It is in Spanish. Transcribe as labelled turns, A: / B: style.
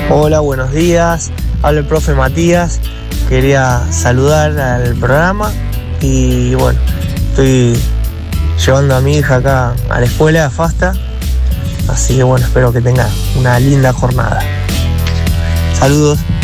A: Hola, buenos días. Habla el profe Matías. Quería saludar al programa y bueno, estoy llevando a mi hija acá a la escuela, a FASTA. Así que bueno, espero que tenga una linda jornada. Saludos.